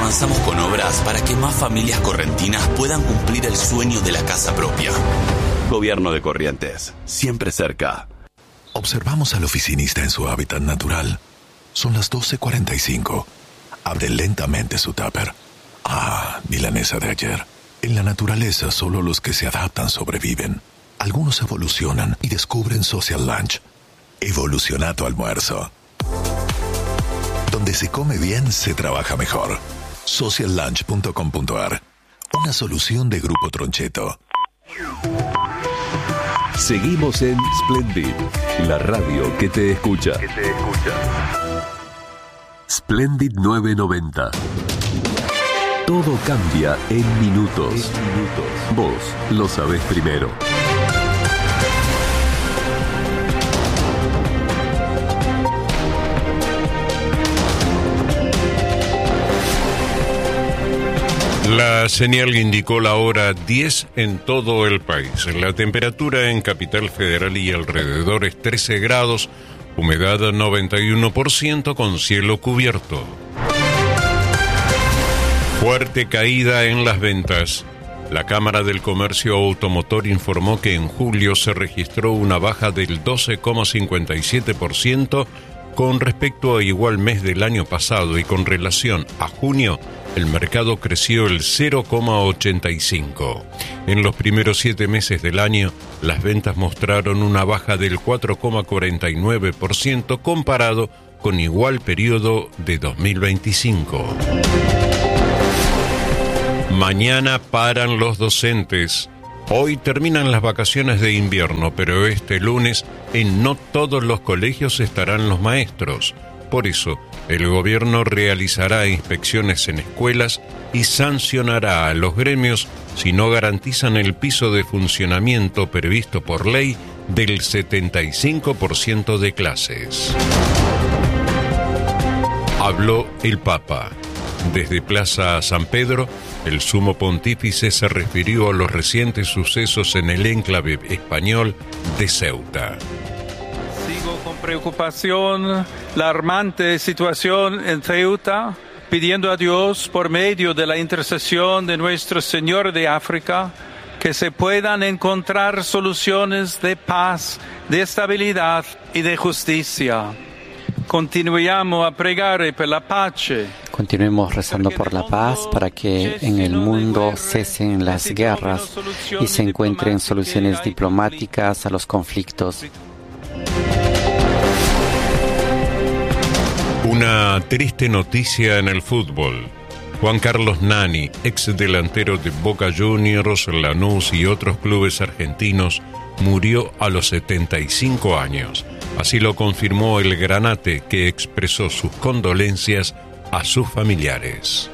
avanzamos con obras para que más familias correntinas puedan cumplir el sueño de la casa propia. Gobierno de Corrientes, siempre cerca. Observamos al oficinista en su hábitat natural. Son las 12:45. Abre lentamente su tupper. Milanesa de ayer. En la naturaleza solo los que se adaptan sobreviven. Algunos evolucionan y descubren Social Lunch. Evoluciona tu almuerzo. Donde se come bien, se trabaja mejor. Sociallunch.com.ar. Una solución de Grupo Troncheto. Seguimos en Splendid, la radio que te escucha. Splendid 990. Todo cambia en minutos. Vos lo sabés primero. La señal indicó la hora 10 en todo el país. La temperatura en Capital Federal y alrededores 13 grados, humedad 91% con cielo cubierto. Fuerte caída en las ventas. La Cámara del Comercio Automotor informó que en julio se registró una baja del 12,57% con respecto a igual mes del año pasado, y con relación a junio, el mercado creció el 0,85%. En los primeros 7 meses del año, las ventas mostraron una baja del 4,49% comparado con igual periodo de 2025. Mañana paran los docentes. Hoy terminan las vacaciones de invierno, pero este lunes en no todos los colegios estarán los maestros. Por eso, el gobierno realizará inspecciones en escuelas y sancionará a los gremios si no garantizan el piso de funcionamiento previsto por ley del 75% de clases. Habló el Papa. Desde Plaza San Pedro, el sumo pontífice se refirió a los recientes sucesos en el enclave español de Ceuta. Sigo con preocupación la alarmante situación en Ceuta, pidiendo a Dios, por medio de la intercesión de Nuestro Señor de África, que se puedan encontrar soluciones de paz, de estabilidad y de justicia. Continuiamo a pregare per la pace. Continuemos rezando por la paz para que en el mundo cesen las guerras y se encuentren soluciones diplomáticas a los conflictos. Una triste noticia en el fútbol. Juan Carlos Nani, ex delantero de Boca Juniors, Lanús y otros clubes argentinos, murió a los 75 años. Así lo confirmó el Granate, que expresó sus condolencias a sus familiares.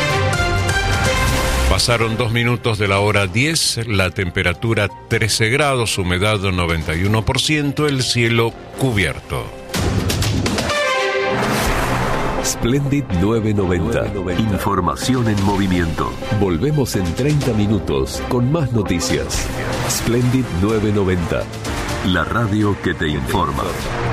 Pasaron 2 minutos de la hora 10, la temperatura 13 grados, humedad 91%, el cielo cubierto. Splendid 990. Información en movimiento. Volvemos en 30 minutos con más noticias. Splendid 990. La radio que te informa.